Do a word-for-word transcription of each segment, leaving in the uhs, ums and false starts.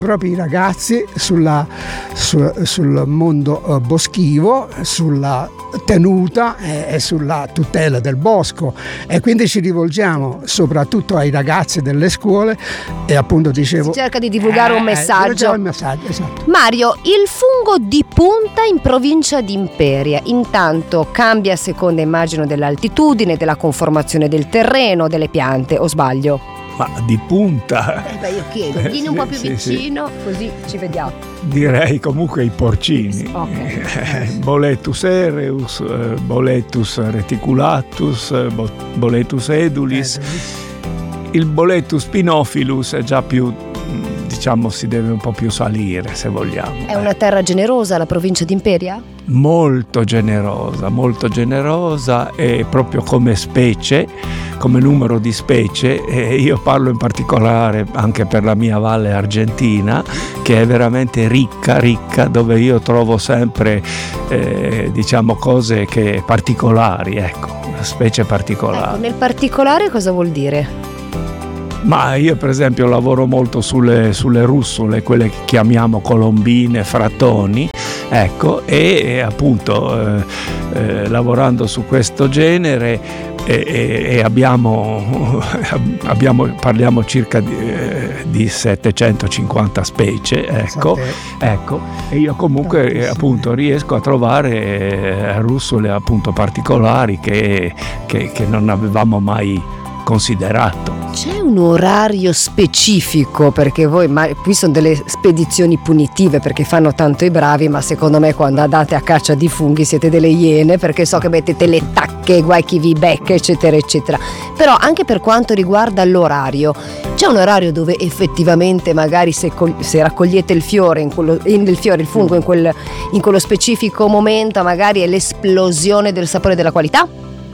proprio i ragazzi sulla, su, sul mondo uh, boschivo, sulla tenuta e, e sulla tutela del bosco, e quindi ci rivolgiamo soprattutto ai ragazzi delle scuole e appunto dicevo si cerca di divulgare eh, un messaggio. Il messaggio esatto. Mario, il fungo di punta in provincia di Imperia intanto cambia a seconda, immagino, dell'altitudine, della conformazione del terreno, delle piante, o sbaglio? Ma di punta? Eh beh, io chiedo, vieni un po' più sì, vicino, sì. Così ci vediamo. Direi comunque i porcini. Okay. Boletus ereus, Boletus reticulatus, Boletus edulis. Il Boletus pinophilus è già più, diciamo, si deve un po' più salire, se vogliamo. È una terra generosa la provincia di Imperia? Molto generosa, molto generosa, e proprio come specie, come numero di specie, e io parlo in particolare anche per la mia valle argentina, che è veramente ricca, ricca, dove io trovo sempre eh, diciamo cose che particolari, ecco, specie particolari. Ecco, nel particolare cosa vuol dire? Ma io per esempio lavoro molto sulle, sulle russole, quelle che chiamiamo colombine, frattoni, ecco, e, e appunto eh, eh, lavorando su questo genere e, e, e abbiamo, abbiamo parliamo circa di, eh, di settecentocinquanta specie, ecco, ecco, e io comunque eh, appunto riesco a trovare eh, russole appunto particolari che, che, che non avevamo mai considerato. C'è un orario specifico? Perché voi, ma qui sono delle spedizioni punitive perché fanno tanto i bravi, ma secondo me quando andate a caccia di funghi siete delle iene, perché so che mettete le tacche, guai chi vi becca, eccetera eccetera. Però anche per quanto riguarda l'orario, c'è un orario dove effettivamente magari se, se raccogliete il fiore, in quello, in il fiore, il fungo in, quel, in quello specifico momento, magari è l'esplosione del sapore e della qualità?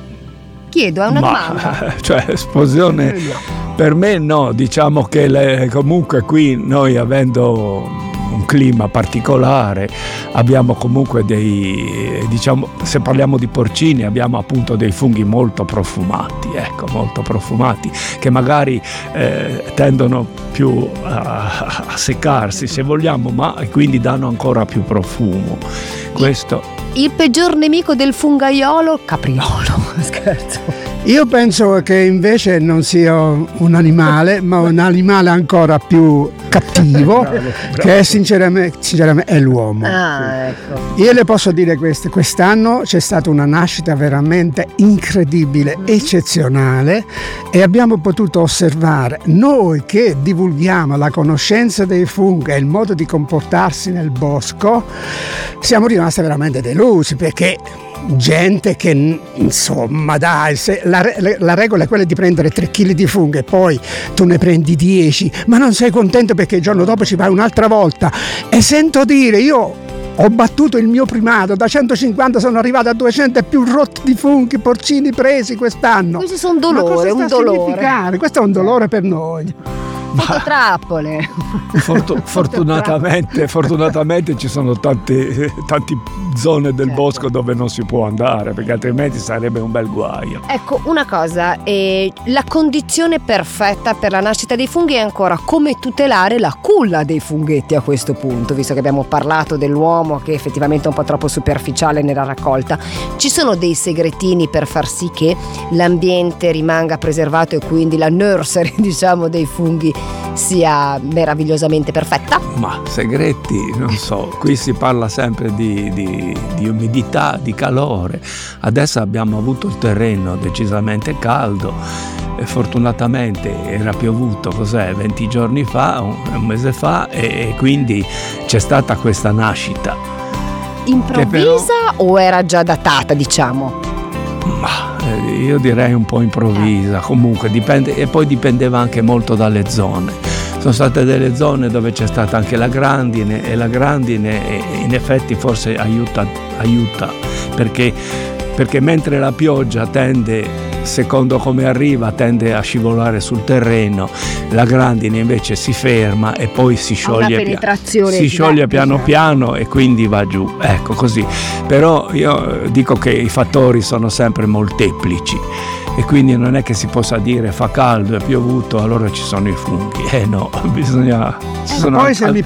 Chiedo, è una Ma, domanda. Cioè, esplosione per me no, diciamo che le, comunque qui noi, avendo un clima particolare, abbiamo comunque dei, diciamo, se parliamo di porcini, abbiamo appunto dei funghi molto profumati, ecco, molto profumati, che magari eh, tendono più a, a seccarsi, se vogliamo, ma quindi danno ancora più profumo. Questo. Il peggior nemico del fungaiolo? Capriolo, scherzo. Io penso che invece non sia un animale, ma un animale ancora più cattivo, bravo, bravo. Che è sinceramente, sinceramente è l'uomo. Ah, ecco. Io le posso dire questo: quest'anno c'è stata una nascita veramente incredibile, mm-hmm. eccezionale, e abbiamo potuto osservare, noi che divulghiamo la conoscenza dei funghi e il modo di comportarsi nel bosco, siamo rimasti veramente delusi, perché gente che, insomma, dai, se la, la regola è quella di prendere tre chili di funghi e poi tu ne prendi dieci, ma non sei contento perché il giorno dopo ci vai un'altra volta. E sento dire, io ho battuto il mio primato, da centocinquanta sono arrivato a duecento e più rotti di funghi porcini presi quest'anno. Questi sono un dolore, un dolore. Questo è un dolore per noi. Fototrappole. Fortu- fortunatamente, fortunatamente ci sono tante, tante zone del certo. bosco dove non si può andare, perché altrimenti sarebbe un bel guaio. Ecco, una cosa, eh, la condizione perfetta per la nascita dei funghi è ancora come tutelare la culla dei funghetti a questo punto, visto che abbiamo parlato dell'uomo che effettivamente è un po' troppo superficiale nella raccolta. Ci sono dei segretini per far sì che l'ambiente rimanga preservato e quindi la nursery, diciamo, dei funghi sia meravigliosamente perfetta? Ma segreti, non so, qui si parla sempre di, di, di umidità, di calore. Adesso abbiamo avuto il terreno decisamente caldo e fortunatamente era piovuto, cos'è, venti giorni fa, un, un mese fa, e, e quindi c'è stata questa nascita. Improvvisa però, o era già datata, diciamo? Ma io direi un po' improvvisa, comunque dipende, e poi dipendeva anche molto dalle zone. Sono state delle zone dove c'è stata anche la grandine, e la grandine in effetti forse aiuta, aiuta perché, perché mentre la pioggia tende secondo come arriva tende a scivolare sul terreno, la grandine invece si ferma e poi si scioglie, penetrazione si scioglie piano piano e quindi va giù, ecco così. Però io dico che i fattori sono sempre molteplici e quindi non è che si possa dire fa caldo, è piovuto, allora ci sono i funghi, eh no, bisogna, ci sono poi se mi